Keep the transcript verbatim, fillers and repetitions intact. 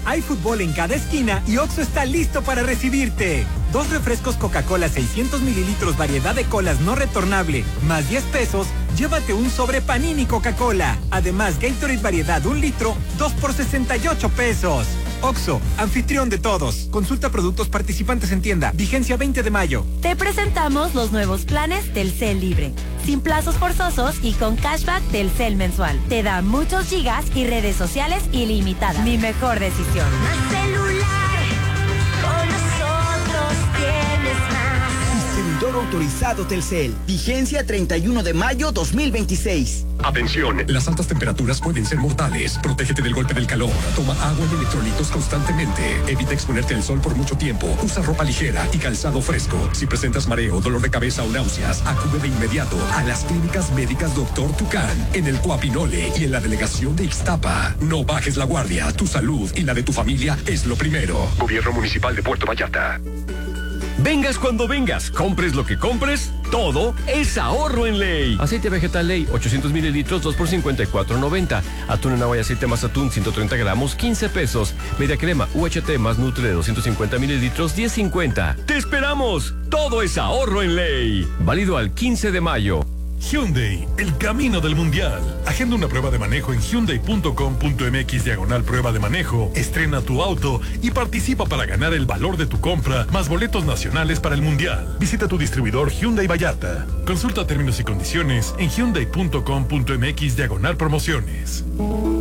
Hay fútbol en cada esquina y Oxxo está listo para recibirte. Dos refrescos Coca-Cola seiscientos mililitros variedad de colas no retornable, más diez pesos, llévate un sobre Panini Coca-Cola. Además, Gatorade variedad un litro, dos por sesenta y ocho pesos. Oxxo, anfitrión de todos. Consulta productos participantes en tienda. Vigencia veinte de mayo. Te presentamos los nuevos planes Telcel Libre. Sin plazos forzosos y con cashback Telcel mensual. Te da muchos gigas y redes sociales ilimitadas. Mi mejor decisión. Más celular, con nosotros tienes más. Distribuidor autorizado Telcel. Vigencia treinta y uno de mayo dos mil veintiséis. Atención, las altas temperaturas pueden ser mortales. Protégete del golpe del calor. Toma agua y electrolitos constantemente. Evita exponerte al sol por mucho tiempo. Usa ropa ligera y calzado fresco. Si presentas mareo, dolor de cabeza o náuseas, acude de inmediato a las clínicas médicas Doctor Tucán, en el Coapinole y en la delegación de Ixtapa. No bajes la guardia. Tu salud y la de tu familia es lo primero. Gobierno Municipal de Puerto Vallarta. Vengas cuando vengas, compres lo que compres, todo es ahorro en Ley. Aceite vegetal Ley, ochocientos mililitros, dos por cincuenta y cuatro noventa. Atún en agua y aceite más atún, ciento treinta gramos, quince pesos. Media crema U H T más Nutre de doscientos cincuenta mililitros, diez cincuenta. ¡Te esperamos! Todo es ahorro en Ley. Válido al quince de mayo. Hyundai, el camino del mundial. Agenda una prueba de manejo en hyundai punto com punto mx diagonal prueba de manejo, estrena tu auto y participa para ganar el valor de tu compra más boletos nacionales para el mundial. Visita tu distribuidor Hyundai Vallarta. Consulta términos y condiciones en hyundai punto com punto mx diagonal promociones.